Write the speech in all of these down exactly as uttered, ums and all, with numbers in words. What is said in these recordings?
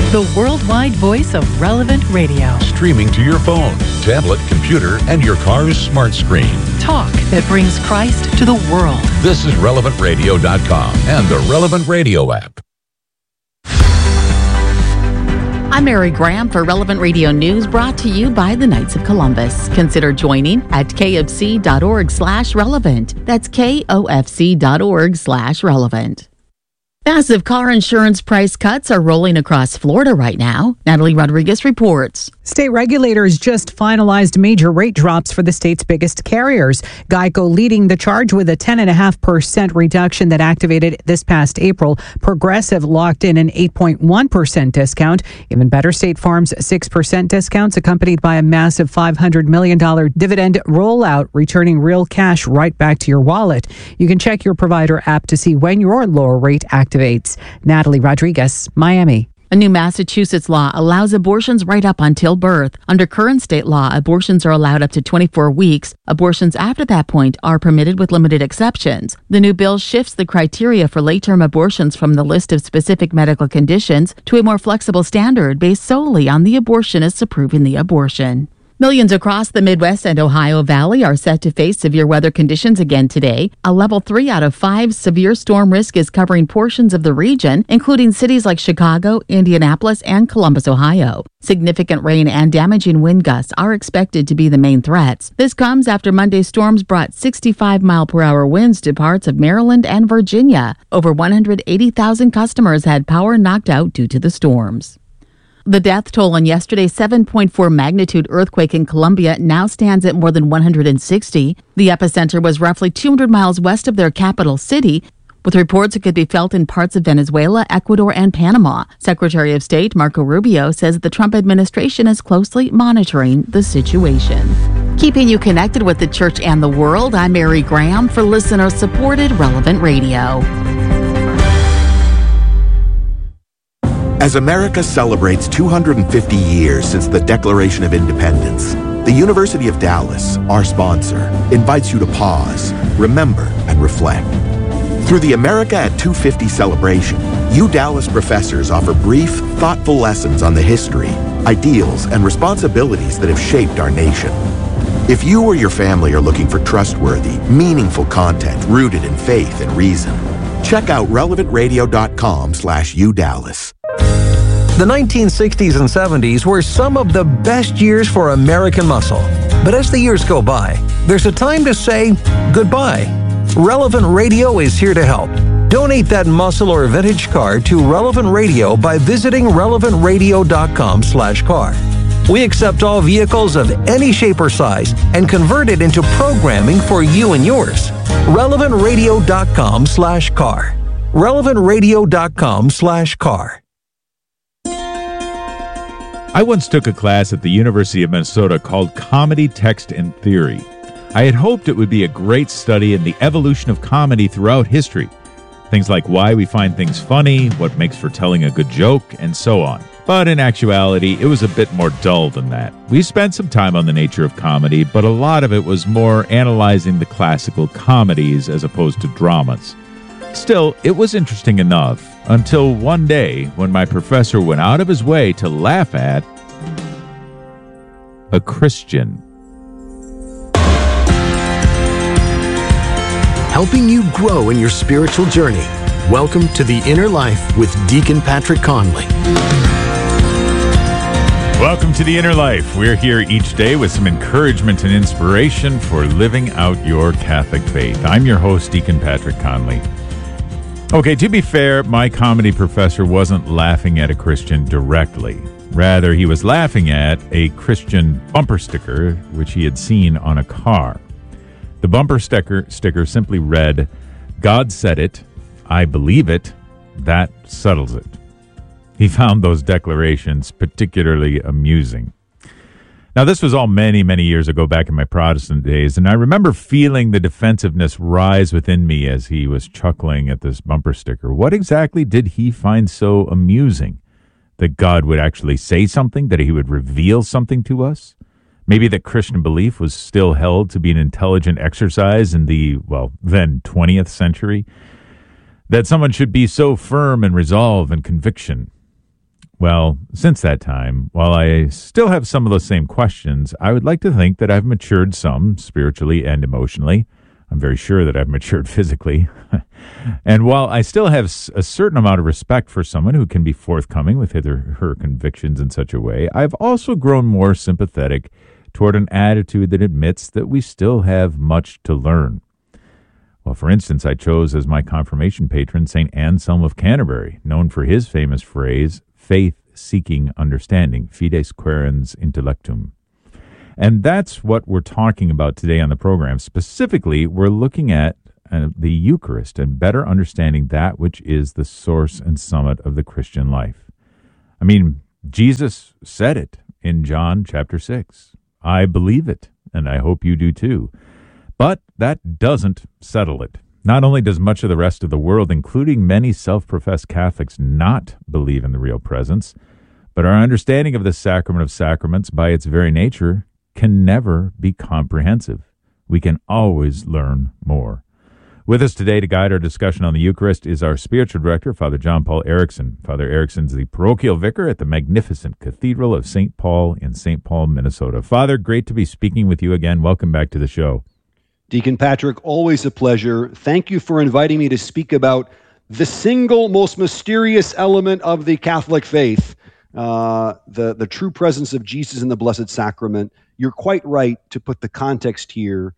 the worldwide voice of Relevant Radio. Streaming to your phone, tablet, computer, and your car's smart screen. Talk that brings Christ to the world. This is relevant radio dot com and the Relevant Radio app. I'm Mary Graham for Relevant Radio News, brought to you by the Knights of Columbus. Consider joining at kfc.org slash relevant. That's kofc.org slash relevant. Massive car insurance price cuts are rolling across Florida right now. Natalie Rodriguez reports. State regulators just finalized major rate drops for the state's biggest carriers. Geico leading the charge with a ten point five percent reduction that activated this past April. Progressive locked in an eight point one percent discount. Even better, State Farm's six percent discounts accompanied by a massive five hundred million dollars dividend rollout, returning real cash right back to your wallet. You can check your provider app to see when your lower rate activates. Natalie Rodriguez, Miami. A new Massachusetts law allows abortions right up until birth. Under current state law, abortions are allowed up to twenty-four weeks. Abortions after that point are permitted with limited exceptions. The new bill shifts the criteria for late-term abortions from the list of specific medical conditions to a more flexible standard based solely on the abortionist approving the abortion. Millions across the Midwest and Ohio Valley are set to face severe weather conditions again today. A level three out of five severe storm risk is covering portions of the region, including cities like Chicago, Indianapolis, and Columbus, Ohio. Significant rain and damaging wind gusts are expected to be the main threats. This comes after Monday's storms brought sixty-five mile per hour winds to parts of Maryland and Virginia. Over one hundred eighty thousand customers had power knocked out due to the storms. The death toll on yesterday's seven point four magnitude earthquake in Colombia now stands at more than one hundred sixty. The epicenter was roughly two hundred miles west of their capital city, with reports it could be felt in parts of Venezuela, Ecuador, and Panama. Secretary of State Marco Rubio says the Trump administration is closely monitoring the situation. Keeping you connected with the church and the world, I'm Mary Graham for listener-supported Relevant Radio. As America celebrates two hundred fifty years since the Declaration of Independence, the University of Dallas, our sponsor, invites you to pause, remember, and reflect. Through the America at two fifty celebration, U Dallas professors offer brief, thoughtful lessons on the history, ideals, and responsibilities that have shaped our nation. If you or your family are looking for trustworthy, meaningful content rooted in faith and reason, check out relevant radio dot com slash U Dallas. The nineteen sixties and seventies were some of the best years for American muscle. But as the years go by, there's a time to say goodbye. Relevant Radio is here to help. Donate that muscle or vintage car to Relevant Radio by visiting relevant radio dot com slash car. We accept all vehicles of any shape or size and convert it into programming for you and yours. relevant radio dot com slash car. relevant radio dot com slash car. I once took a class at the University of Minnesota called Comedy, Text, and Theory. I had hoped it would be a great study in the evolution of comedy throughout history. Things like why we find things funny, what makes for telling a good joke, and so on. But in actuality, it was a bit more dull than that. We spent some time on the nature of comedy, but a lot of it was more analyzing the classical comedies as opposed to dramas. Still, it was interesting enough, until one day when my professor went out of his way to laugh at a Christian. Helping you grow in your spiritual journey. Welcome to The Inner Life with Deacon Patrick Conley. Welcome to The Inner Life. We're here each day with some encouragement and inspiration for living out your Catholic faith. I'm your host, Deacon Patrick Conley. Okay, to be fair, my comedy professor wasn't laughing at a Christian directly. Rather, he was laughing at a Christian bumper sticker which he had seen on a car. The bumper sticker, sticker simply read, "God said it, I believe it, that settles it." He found those declarations particularly amusing. Now, this was all many, many years ago back in my Protestant days, and I remember feeling the defensiveness rise within me as he was chuckling at this bumper sticker. What exactly did he find so amusing? That God would actually say something, that he would reveal something to us? Maybe that Christian belief was still held to be an intelligent exercise in the, well, then twentieth century? That someone should be so firm in resolve and conviction? Well, since that time, while I still have some of those same questions, I would like to think that I've matured some spiritually and emotionally. I'm very sure that I've matured physically. And while I still have a certain amount of respect for someone who can be forthcoming with his or her convictions in such a way, I've also grown more sympathetic toward an attitude that admits that we still have much to learn. Well, for instance, I chose as my confirmation patron Saint Anselm of Canterbury, known for his famous phrase, faith-seeking understanding, fides quaerens intellectum. And that's what we're talking about today on the program. Specifically, we're looking at uh, the Eucharist and better understanding that which is the source and summit of the Christian life. I mean, Jesus said it in John chapter six. I believe it, and I hope you do too. But that doesn't settle it. Not only does much of the rest of the world, including many self-professed Catholics, not believe in the real presence, but our understanding of the sacrament of sacraments by its very nature can never be comprehensive. We can always learn more. With us today to guide our discussion on the Eucharist is our spiritual director, Father John Paul Erickson. Father Erickson's the parochial vicar at the magnificent Cathedral of Saint Paul in Saint Paul, Minnesota. Father, great to be speaking with you again. Welcome back to the show. Deacon Patrick, always a pleasure. Thank you for inviting me to speak about the single most mysterious element of the Catholic faith, uh, the, the true presence of Jesus in the Blessed Sacrament. You're quite right to put the context here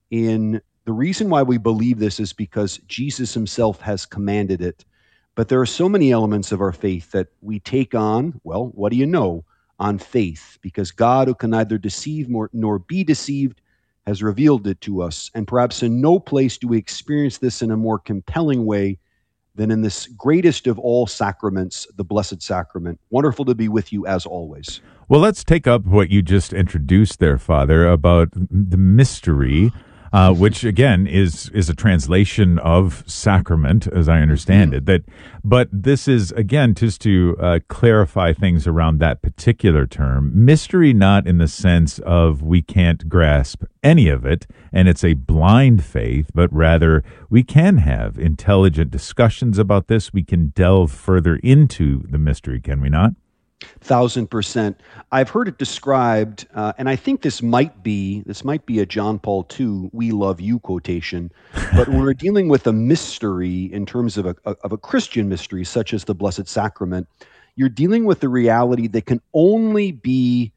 in the reason why we believe this is because Jesus himself has commanded it. But there are so many elements of our faith that we take on, well, what do you know, on faith, because God, who can neither deceive nor, nor be deceived, has revealed it to us. And perhaps in no place do we experience this in a more compelling way than in this greatest of all sacraments, the Blessed Sacrament. Wonderful to be with you as always. Well, let's take up what you just introduced there, Father, about the mystery, uh, which again is is a translation of sacrament, as I understand mm-hmm. it. That, but this is again just to uh, clarify things around that particular term. Mystery, not in the sense of we can't grasp any of it, and it's a blind faith, but rather we can have intelligent discussions about this. We can delve further into the mystery, can we not? Thousand percent. I've heard it described, uh, and I think this might be this might be a John Paul the Second "We love you" quotation. But when we're dealing with a mystery in terms of a of a Christian mystery, such as the Blessed Sacrament, you're dealing with the reality that can only be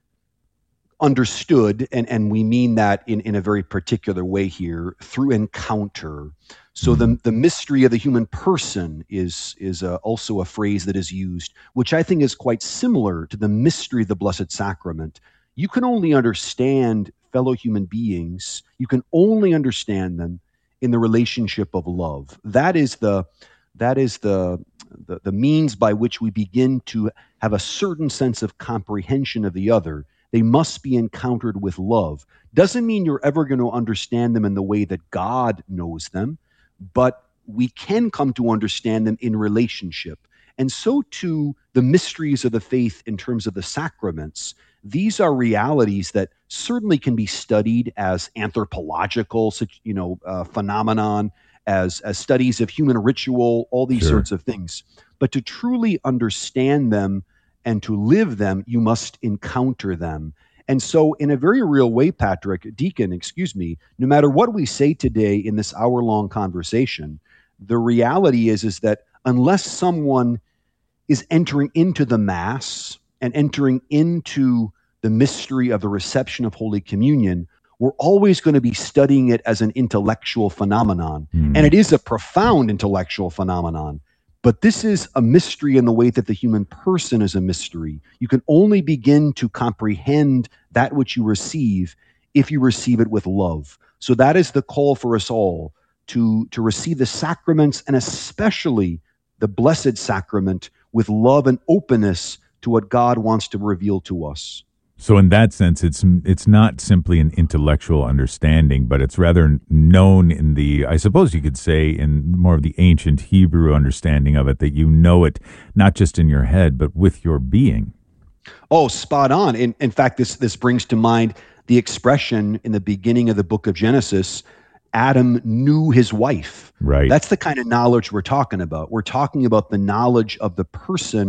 understood, and, and we mean that in, in a very particular way here, through encounter. So the the mystery of the human person is is uh, also a phrase that is used, which I think is quite similar to the mystery of the Blessed Sacrament. You can only understand fellow human beings, you can only understand them in the relationship of love. That is the that is the the, the means by which we begin to have a certain sense of comprehension of the other. They must be encountered with love. Doesn't mean you're ever going to understand them in the way that God knows them, but we can come to understand them in relationship. And so too, the mysteries of the faith in terms of the sacraments, these are realities that certainly can be studied as anthropological, you know, uh, phenomenon, as, as studies of human ritual, all these sure. sorts of things. But to truly understand them and to live them, you must encounter them. And so in a very real way, Patrick, Deacon, excuse me, no matter what we say today in this hour-long conversation, the reality is, is that unless someone is entering into the Mass and entering into the mystery of the reception of Holy Communion, we're always going to be studying it as an intellectual phenomenon. Mm. And it is a profound intellectual phenomenon. But this is a mystery in the way that the human person is a mystery. You can only begin to comprehend that which you receive if you receive it with love. So that is the call for us all, to, to receive the sacraments, and especially the Blessed Sacrament, with love and openness to what God wants to reveal to us. So in that sense, it's it's not simply an intellectual understanding, but it's rather known in the, I suppose you could say, in more of the ancient Hebrew understanding of it, that you know it not just in your head, but with your being. Oh, spot on. In, in fact, this, this brings to mind the expression in the beginning of the book of Genesis, Adam knew his wife. Right. That's the kind of knowledge we're talking about. We're talking about the knowledge of the person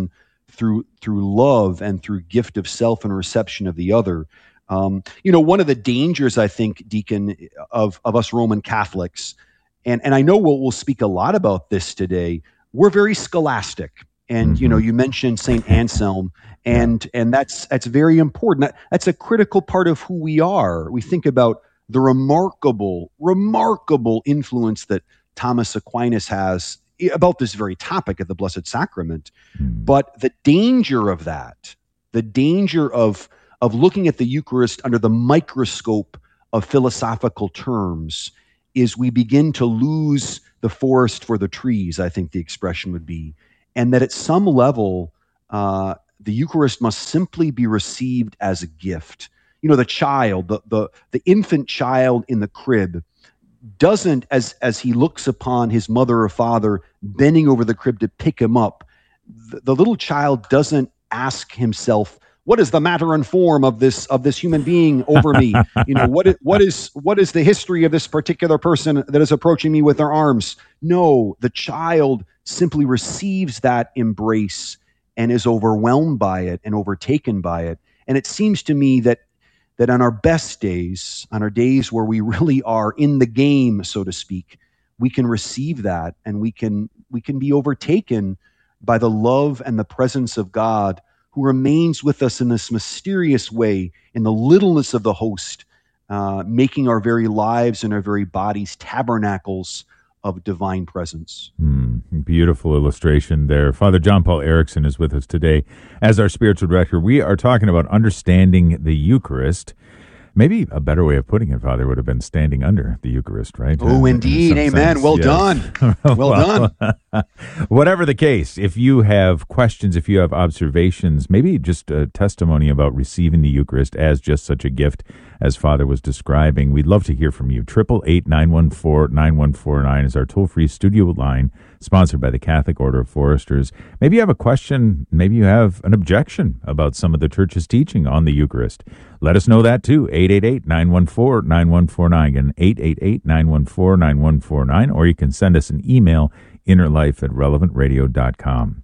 through through love and through gift of self and reception of the other. Um, you know, one of the dangers, I think, Deacon, of of us Roman Catholics, and and I know we'll we'll speak a lot about this today. We're very scholastic, and mm-hmm. you know, you mentioned Saint Anselm, and and that's that's very important. That, that's a critical part of who we are. We think about the remarkable, remarkable influence that Thomas Aquinas has about this very topic of the Blessed Sacrament. Mm. But the danger of that, the danger of of looking at the Eucharist under the microscope of philosophical terms, is we begin to lose the forest for the trees, I think the expression would be. And that at some level, uh, the Eucharist must simply be received as a gift. You know, the child, the, the, the infant child in the crib doesn't, as, as he looks upon his mother or father bending over the crib to pick him up, the, the little child doesn't ask himself, what is the matter and form of this of this human being over me? You know, what is, what is what is the history of this particular person that is approaching me with their arms? No, the child simply receives that embrace and is overwhelmed by it and overtaken by it. And it seems to me that that on our best days, on our days where we really are in the game, so to speak, we can receive that, and we can we can be overtaken by the love and the presence of God, who remains with us in this mysterious way, in the littleness of the host, uh, making our very lives and our very bodies tabernacles of divine presence. Mm, beautiful illustration there. Father John Paul Erickson is with us today as our spiritual director. We are talking about understanding the Eucharist. Maybe a better way of putting it, Father, would have been standing under the Eucharist, right? Oh, uh, indeed. In Amen. Sense. Well yes. done. Well, well done. Whatever the case, if you have questions, if you have observations, maybe just a testimony about receiving the Eucharist as just such a gift as Father was describing, we'd love to hear from you. eight eight eight, nine one four, nine one four nine is our toll-free studio line, sponsored by the Catholic Order of Foresters. Maybe you have a question, maybe you have an objection about some of the Church's teaching on the Eucharist. Let us know that too. eight eight eight, nine one four, nine one four nine. Again, eight eight eight, nine one four, nine one four nine. Or you can send us an email, innerlife at relevant radio dot com.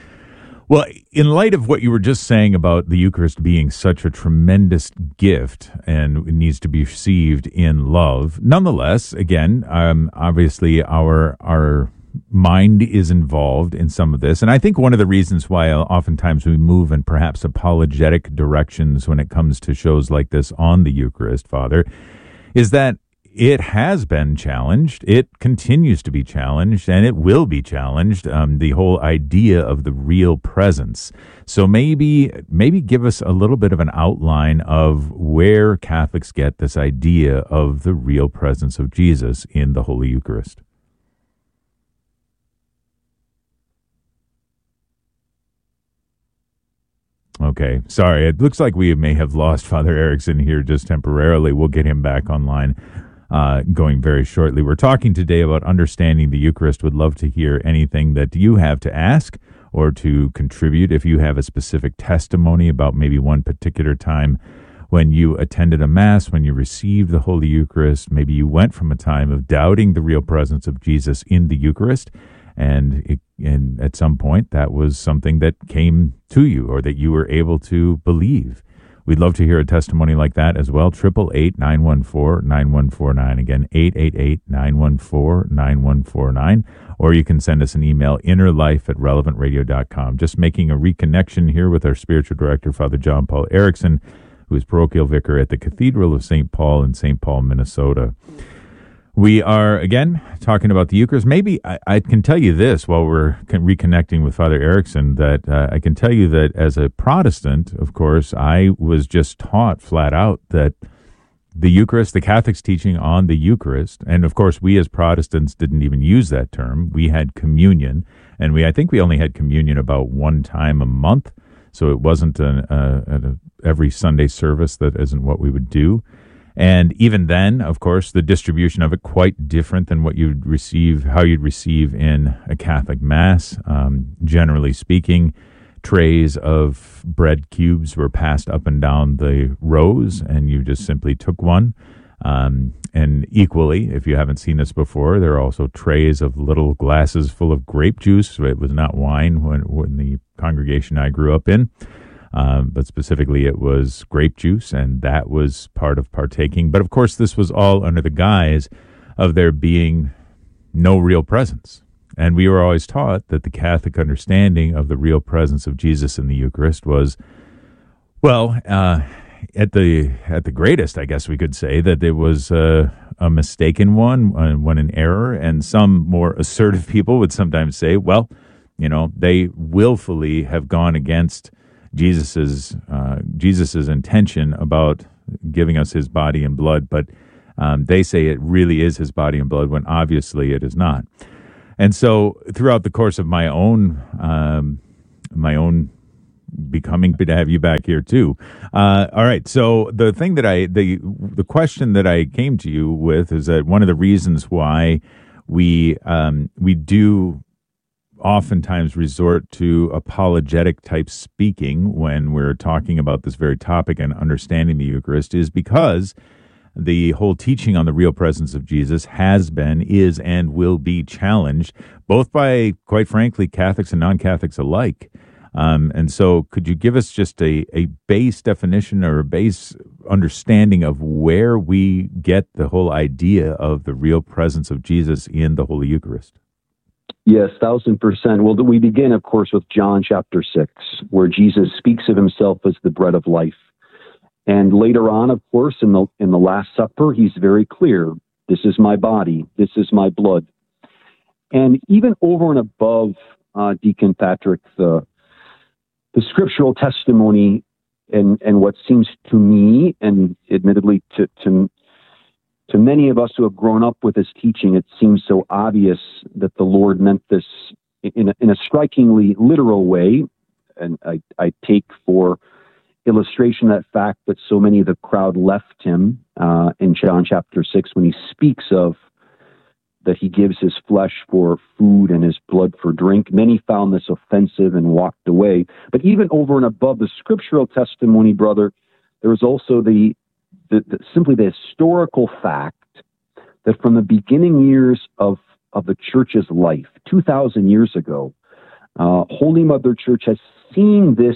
Well, in light of what you were just saying about the Eucharist being such a tremendous gift and it needs to be received in love, nonetheless, again, um, obviously our our mind is involved in some of this. And I think one of the reasons why oftentimes we move in perhaps apologetic directions when it comes to shows like this on the Eucharist, Father, is that it has been challenged, it continues to be challenged, and it will be challenged, um, the whole idea of the real presence. So maybe maybe give us a little bit of an outline of where Catholics get this idea of the real presence of Jesus in the Holy Eucharist. Okay, sorry. It looks like we may have lost Father Erickson here just temporarily. We'll get him back online uh, going very shortly. We're talking today about understanding the Eucharist. Would love to hear anything that you have to ask or to contribute. If you have a specific testimony about maybe one particular time when you attended a Mass, when you received the Holy Eucharist, maybe you went from a time of doubting the real presence of Jesus in the Eucharist, and it, and at some point that was something that came to you or that you were able to believe. We'd love to hear a testimony like that as well. eight eight eight, nine one four, nine one four nine. Again, eight eight eight, nine one four, nine one four nine. Or you can send us an email, innerlife at relevant radio dot com. Just making a reconnection here with our spiritual director, Father John Paul Erickson, who is parochial vicar at the Cathedral of Saint Paul in Saint Paul, Minnesota. We are, again, talking about the Eucharist. Maybe I, I can tell you this while we're reconnecting with Father Erickson, that uh, I can tell you that as a Protestant, of course, I was just taught flat out that the Eucharist, the Catholics' teaching on the Eucharist, and of course we as Protestants didn't even use that term. We had communion, and we I think we only had communion about one time a month, so it wasn't an, uh, an every Sunday service. That isn't what we would do. And even then, of course, the distribution of it quite different than what you'd receive, how you'd receive in a Catholic Mass. Um, generally speaking, trays of bread cubes were passed up and down the rows, and you just simply took one. Um, and equally, if you haven't seen this before, there are also trays of little glasses full of grape juice. It was not wine when, when the congregation I grew up in, um, but specifically it was grape juice, and that was part of partaking. But of course, this was all under the guise of there being no real presence. And we were always taught that the Catholic understanding of the real presence of Jesus in the Eucharist was, well, uh, at the at the greatest, I guess we could say that it was uh, a mistaken one, uh, one an error, and some more assertive people would sometimes say, well, you know, they willfully have gone against Jesus's uh, Jesus's intention about giving us his body and blood, but um, they say it really is his body and blood when obviously it is not. And so throughout the course of my own um, my own becoming, to have you back here too. Uh, all right. So the thing that I, the, the question that I came to you with is that one of the reasons why we, um, we do oftentimes resort to apologetic type speaking when we're talking about this very topic and understanding the Eucharist is because the whole teaching on the real presence of Jesus has been, is, and will be challenged, both by, quite frankly, Catholics and non-Catholics alike. Um, and so could you give us just a, a base definition or a base understanding of where we get the whole idea of the real presence of Jesus in the Holy Eucharist? Yes, thousand percent. Well, we begin, of course, with John chapter six, where Jesus speaks of himself as the bread of life. And later on, of course, in the in the Last Supper, he's very clear, this is my body, this is my blood. And even over and above, uh, Deacon Patrick, the The scriptural testimony and, and what seems to me, and admittedly to, to to many of us who have grown up with this teaching, it seems so obvious that the Lord meant this in a, in a strikingly literal way. And I, I take for illustration that fact that so many of the crowd left him uh, in John chapter six when he speaks of that he gives his flesh for food and his blood for drink. Many found this offensive and walked away. But even over and above the scriptural testimony, brother, there was also the, the, the simply the historical fact that from the beginning years of, of the church's life, two thousand years ago, uh, Holy Mother Church has seen this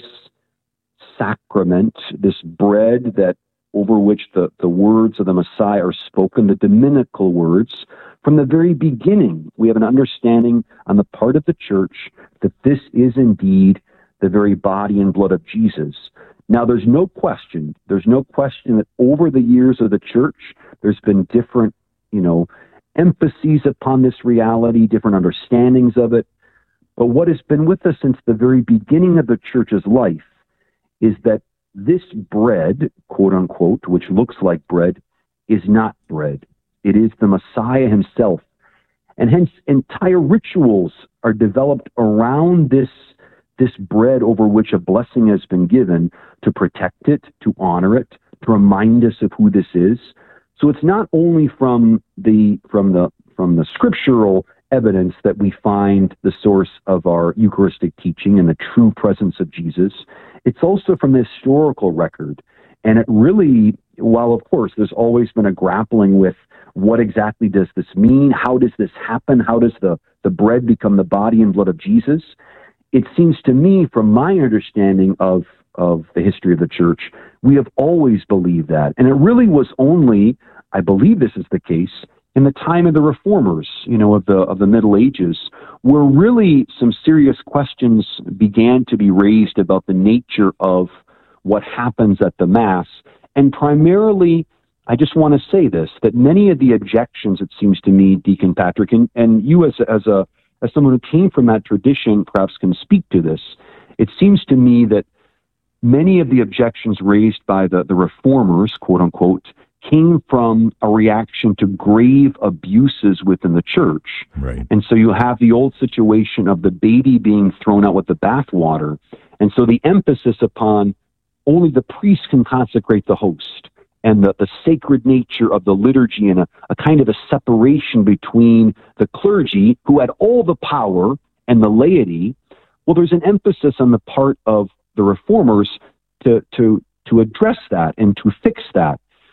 sacrament, this bread that over which the, the words of the Messiah are spoken, the dominical words. From the very beginning, we have an understanding on the part of the church that this is indeed the very body and blood of Jesus. Now, there's no question, there's no question that over the years of the church, there's been different, you know, emphases upon this reality, different understandings of it. But what has been with us since the very beginning of the church's life is that this bread, quote unquote, which looks like bread, is not bread. It is the Messiah himself. And hence, entire rituals are developed around this, this bread over which a blessing has been given to protect it, to honor it, to remind us of who this is. So it's not only from the, from the, from the scriptural evidence that we find the source of our Eucharistic teaching and the true presence of Jesus. It's also from the historical record. And it really, while of course there's always been a grappling with what exactly does this mean? How does this happen? How does the, the bread become the body and blood of Jesus? It seems to me, from my understanding of, of the history of the church, we have always believed that. And it really was only, I believe this is the case, in the time of the reformers, you know, of the of the Middle Ages, where really some serious questions began to be raised about the nature of what happens at the Mass. And primarily, I just want to say this, that many of the objections, it seems to me, Deacon Patrick, and, and you as, as, a, as someone who came from that tradition perhaps can speak to this, it seems to me that many of the objections raised by the, the reformers, quote unquote, came from a reaction to grave abuses within the church. Right. And so you have the old situation of the baby being thrown out with the bathwater. And so the emphasis upon only the priest can consecrate the host, and the, the sacred nature of the liturgy, and a, a kind of a separation between the clergy, who had all the power, and the laity. Well, there's an emphasis on the part of the reformers to, to, to address that and to fix that.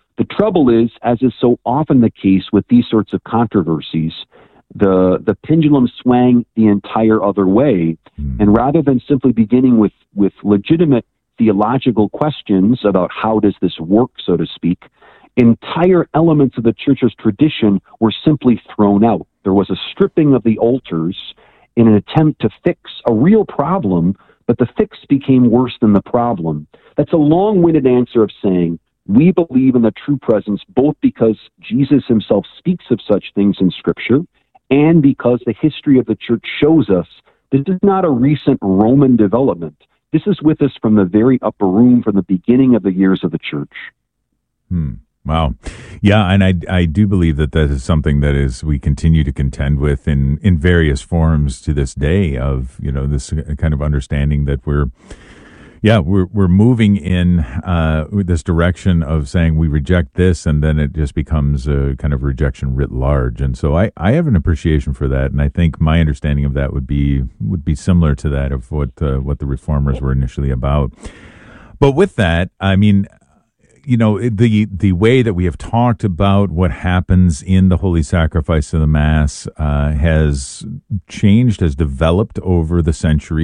The trouble is, as is so often the case with these sorts of controversies, the the pendulum swang the entire other way. Mm. And rather than simply beginning with, with legitimate theological questions about how does this work, so to speak, entire elements of the church's tradition were simply thrown out. There was a stripping of the altars in an attempt to fix a real problem, but the fix became worse than the problem. That's a long-winded answer of saying, we believe in the true presence both because Jesus himself speaks of such things in Scripture and because the history of the church shows us this is not a recent Roman development. This is with us from the very upper room, from the beginning of the years of the church. Hmm. Wow. Yeah, and I, I do believe that that is something that is we continue to contend with in, in various forms to this day of, you know, this kind of understanding that we're, yeah, we're we're moving in uh, this direction of saying we reject this, and then it just becomes a kind of rejection writ large. And so I, I have an appreciation for that, and I think my understanding of that would be would be similar to that of what uh, what the Reformers were initially about. But with that, I mean, you know, the the way that we have talked about what happens in the Holy Sacrifice of the Mass uh, has changed, has developed over the centuries.